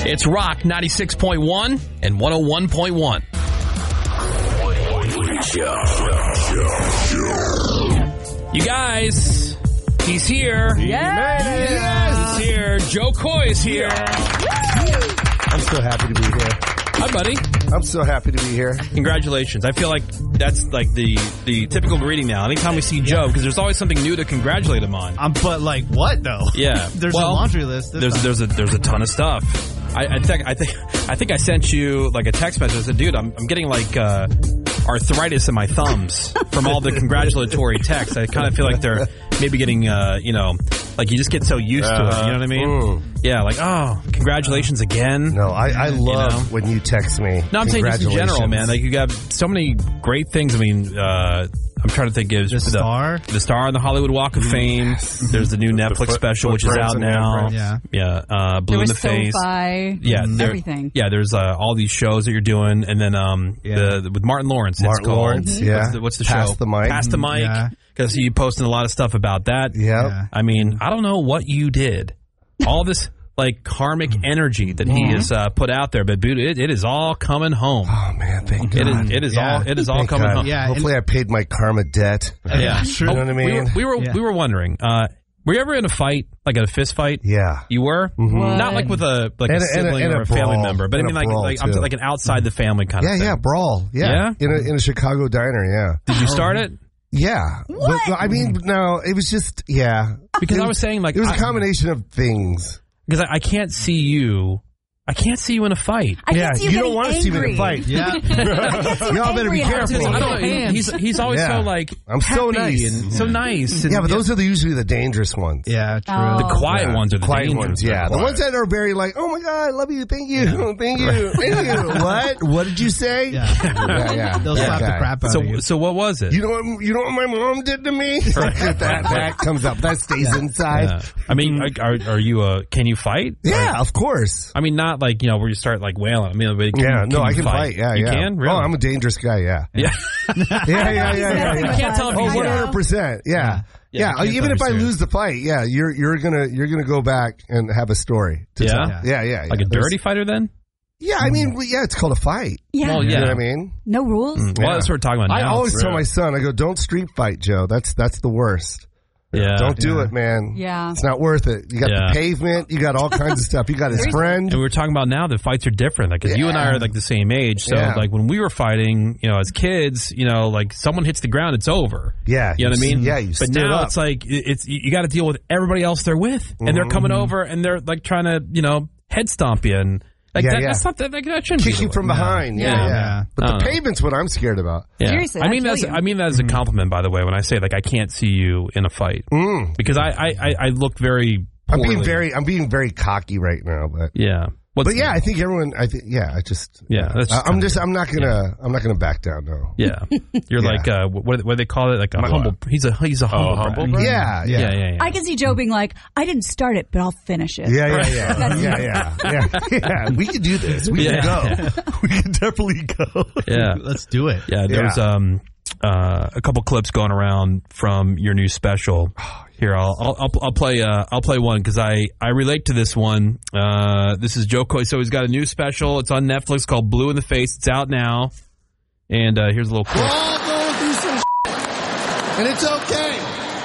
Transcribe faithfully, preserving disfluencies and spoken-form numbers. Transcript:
It's Rock ninety-six point one and one oh one point one. You guys, he's here. Yes. Yes. He's here. Joe Coy is here. I'm so happy to be here. Hi, buddy. I'm so happy to be here. Congratulations. I feel like that's like the, the typical greeting now. Anytime we see Joe, because there's always something new to congratulate him on. Um, but like what though? Yeah. There's well, a laundry list. There's time. there's a there's a ton of stuff. I, I think I think I think I sent you like a text message. I said, dude, I'm I'm getting like uh, arthritis in my thumbs from all the congratulatory texts. I kind of feel like they're maybe getting uh, you know, like you just get so used uh, to it. You know what I mean? Mm. Yeah, like oh, congratulations again. No, I, I love you know? when you text me. No, I'm saying just in general, man. Like you got so many great things. I mean, uh, I'm trying to think of the, the star, the star on the Hollywood Walk of Fame. Yes. There's the new the, Netflix the foot, special, which is out now. Yeah, yeah. Uh, Blue in the Face. SoFi, yeah, there, everything. Yeah, there's uh, all these shows that you're doing, and then um, yeah. the, the with Martin Lawrence. Martin it's called. Lawrence. Yeah. What's the, what's the Pass show? the mic. Pass the mic. Yeah. Because you posting a lot of stuff about that. Yep. Yeah. I mean, I don't know what you did. All this. Like karmic energy that he has uh, put out there, but dude, it, it is all coming home. Oh man, thank God! It is, it is yeah. all, it is all thank coming God. home. Yeah, hopefully I paid my karma debt. Yeah, true. You know what I mean? We were, we were, yeah. we were wondering. Uh, were you ever in a fight, like a fist fight? Yeah, you were. Mm-hmm. Not like with a like and a sibling and a, or a, a brawl, family member, but I mean like like, I'm like an outside the family kind yeah, of thing. Yeah, yeah, brawl. Yeah, yeah? In a in a Chicago diner. Yeah. Did you start it? Yeah. What? But, I mean, no, it was just yeah. Because was, I was saying like it was I, a combination of things. Because I, I can't see you. I can't see you in a fight. I yeah, can see you, you don't want to see me in a fight. Yeah, y'all better be careful. I don't know. He's he's always yeah. so like I'm so nice and so nice. And, yeah, but those are the, usually the dangerous ones. Yeah, true. Oh. The quiet yeah. ones are the quiet dangerous ones. Yeah, the ones that are very like, oh my God, I love you, thank you, yeah. thank you, thank you. What? What did you say? Yeah, yeah, yeah. They'll slap okay. the crap out so, of you. So what was it? You know what? You know what my mom did to me? that that comes up. That stays yeah. inside. Yeah. I mean, are are you a? Can you fight? Yeah, like, of course. I mean, not like you know where you start like wailing. I mean, can, yeah, can no, I can fight. fight. Yeah, you yeah. can. Really? Oh, I'm a dangerous guy. Yeah. Yeah. yeah, yeah, yeah, yeah. yeah, yeah. I can't tell if oh, he's one hundred percent. Yeah. Yeah. yeah. Even if I serious. lose the fight, yeah, you're you're gonna you're gonna go back and have a story. To yeah? Tell. yeah, yeah, yeah. Like a There's, dirty fighter, then. Yeah, I mean, yeah, it's called a fight. Yeah. Well, yeah. You know what I mean? No rules. Mm. Well, yeah. that's what we're talking about now. I always tell my son, I go, don't street fight, Joe. That's that's the worst. Yeah. Don't do yeah. it, man. Yeah. It's not worth it. You got yeah. the pavement. You got all kinds of stuff. You got his friend. And we were talking about now that fights are different. Like, 'cause yeah. you and I are like the same age. So, yeah. like, when we were fighting, you know, as kids, you know, like someone hits the ground, it's over. Yeah. You know what I mean? Yeah. You but stood now up. it's like, it's, you got to deal with everybody else they're with. And mm-hmm. they're coming over and they're like trying to, you know, head stomp you. And like, yeah, that, yeah. that's not that, that, that shouldn't kick be you from way. behind. Yeah. Yeah. Yeah. Yeah. But the know. pavement's what I'm scared about. Yeah. Seriously, I mean, I that's, feel you. I mean, that as a compliment, by the way, when I say like, I can't see you in a fight. Mm. Because I, I, I, I look very I'm poorly. being very, I'm being very cocky right now, but Yeah. What's but yeah, I think everyone. I think yeah. I just Yeah, that's I, just I'm just. I'm not gonna. Yeah. I'm not gonna back down. No. Yeah, you're Yeah. like uh, what, what do they call it? Like a My humble. what? He's a he's a humble. Oh, brag. humble brag? Yeah, yeah, yeah. yeah, yeah. I can see Joe being like, I didn't start it, but I'll finish it. Yeah, yeah, yeah, yeah, yeah, yeah, yeah. We can do this. We Yeah. can go. We can definitely go. Yeah, Let's do it. yeah. There's Yeah. um uh, a couple clips going around from your new special. Here, I'll I'll I'll, I'll play uh, I'll play one because I, I relate to this one. Uh, this is Joe Coy. So he's got a new special. It's on Netflix called Blue in the Face. It's out now. And uh, here's a little clip. We're all going through some shit, and it's okay.